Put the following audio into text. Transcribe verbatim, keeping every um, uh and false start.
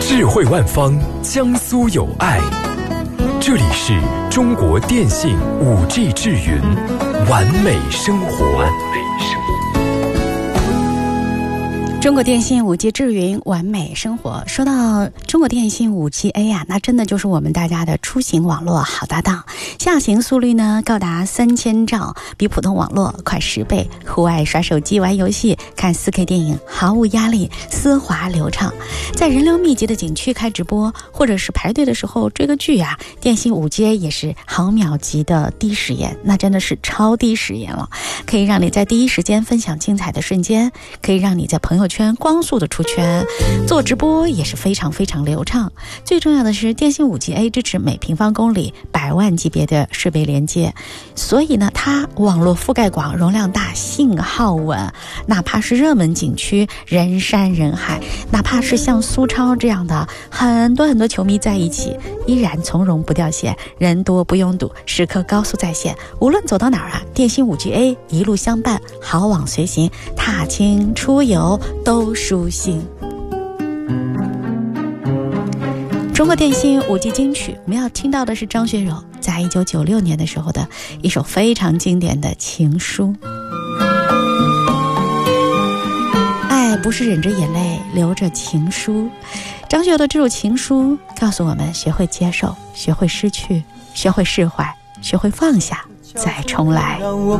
智慧万方，江苏有爱。这里是中国电信 五 G 智云，完美生活。完美生活。 中国电信 五 G 智云，完美生活。说到中国电信 五 G A 啊，那真的就是我们大家的出行网络好搭档。下行速率呢高达三千兆，比普通网络快十倍。户外刷手机、玩游戏、看 四 K 电影毫无压力，丝滑流畅。在人流密集的景区开直播，或者是排队的时候追个剧啊，电信 五 G A 也是毫秒级的低时延，那真的是超低时延了，可以让你在第一时间分享精彩的瞬间，可以让你在朋友圈光速的出圈，做直播也是非常非常流畅。最重要的是，电信 五 G A 支持每平方公里百万级别的设备连接，所以呢，它网络覆盖广，容量大，信号稳。哪怕是热门景区人山人海，哪怕是像苏超这样的很多很多球迷在一起，依然从容不掉线，人多不拥堵，时刻高速在线。无论走到哪儿啊，电信 五 G A 一路相伴，好网随行，踏青出游都舒心。中国电信 五 G 金曲，我们要听到的是张学友在一九九六年的时候的一首非常经典的情书。爱不是忍着眼泪流着情书，张学友的这首情书告诉我们，学会接受，学会失去，学会释怀，学会放下，再重来。